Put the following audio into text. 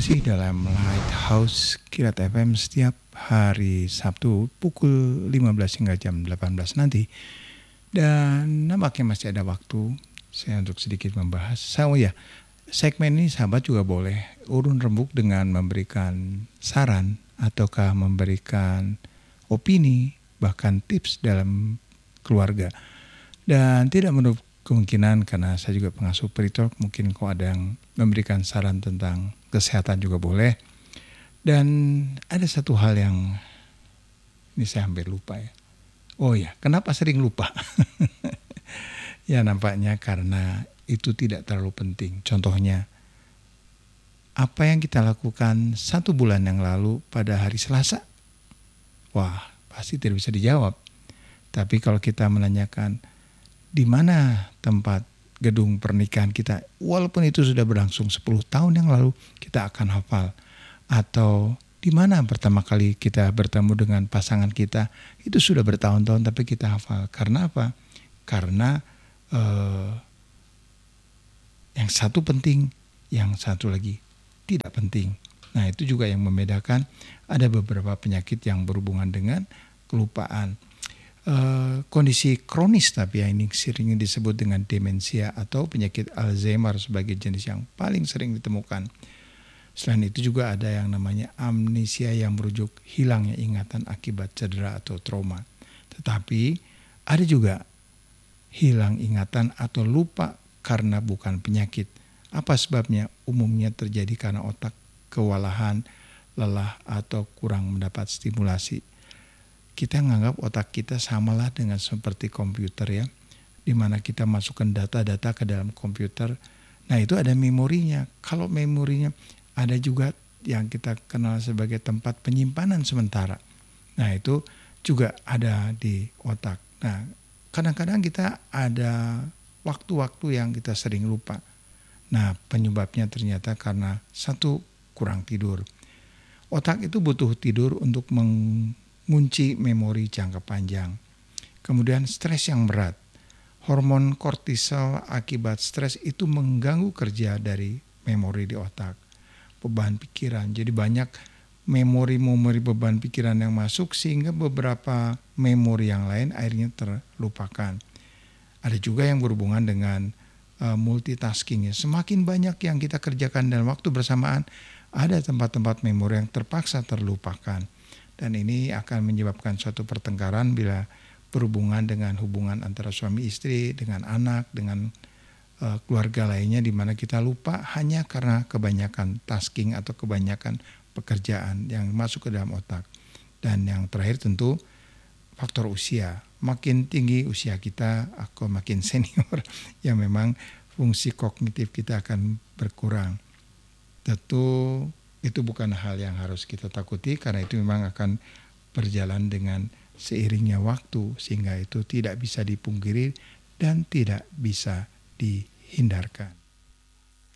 Masih dalam Lighthouse Kirat FM setiap hari Sabtu pukul 15 hingga jam 18 nanti. Dan nampaknya masih ada waktu saya untuk sedikit membahas. Segmen ini sahabat juga boleh urun rembuk dengan memberikan saran ataukah memberikan opini, bahkan tips dalam keluarga. Dan tidak menutup kemungkinan karena saya juga pengasuh Pritalk, mungkin kalau ada yang memberikan saran tentang kesehatan juga boleh. Dan ada satu hal yang ini saya hampir lupa ya. Oh ya, kenapa sering lupa? Ya nampaknya karena itu tidak terlalu penting. Contohnya, apa yang kita lakukan 1 bulan yang lalu pada hari Selasa? Wah, pasti tidak bisa dijawab. Tapi kalau kita menanyakan, di mana tempat gedung pernikahan kita, walaupun itu sudah berlangsung 10 tahun yang lalu, kita akan hafal. Atau di mana pertama kali kita bertemu dengan pasangan kita, itu sudah bertahun-tahun tapi kita hafal. Karena apa? Karena yang satu penting, yang satu lagi tidak penting. Nah, itu juga yang membedakan. Ada beberapa penyakit yang berhubungan dengan kelupaan. Kondisi kronis, tapi yang ini sering disebut dengan demensia atau penyakit Alzheimer sebagai jenis yang paling sering ditemukan. Selain itu juga ada yang namanya amnesia yang merujuk hilangnya ingatan akibat cedera atau trauma. Tetapi ada juga hilang ingatan atau lupa karena bukan penyakit. Apa sebabnya? Umumnya terjadi karena otak kewalahan, lelah atau kurang mendapat stimulasi. Kita menganggap otak kita samalah dengan seperti komputer ya, di mana kita masukkan data-data ke dalam komputer. Nah itu ada memorinya. Kalau memorinya ada juga yang kita kenal sebagai tempat penyimpanan sementara. Nah itu juga ada di otak. Nah kadang-kadang kita ada waktu-waktu yang kita sering lupa. Nah penyebabnya ternyata karena satu, kurang tidur. Otak itu butuh tidur untuk mengunci memori jangka panjang. Kemudian stres yang berat. Hormon kortisol akibat stres itu mengganggu kerja dari memori di otak. Beban pikiran. Jadi banyak memori-memori beban pikiran yang masuk sehingga beberapa memori yang lain akhirnya terlupakan. Ada juga yang berhubungan dengan multitasking. Semakin banyak yang kita kerjakan dalam waktu bersamaan, ada tempat-tempat memori yang terpaksa terlupakan. Dan ini akan menyebabkan suatu pertengkaran bila berhubungan dengan hubungan antara suami istri, dengan anak, dengan keluarga lainnya, di mana kita lupa hanya karena kebanyakan tasking atau kebanyakan pekerjaan yang masuk ke dalam otak. Dan yang terakhir tentu faktor usia. Makin tinggi usia kita, atau makin senior, ya memang fungsi kognitif kita akan berkurang. Tentu itu bukan hal yang harus kita takuti karena itu memang akan berjalan dengan seiringnya waktu, sehingga itu tidak bisa dipungkiri dan tidak bisa dihindarkan.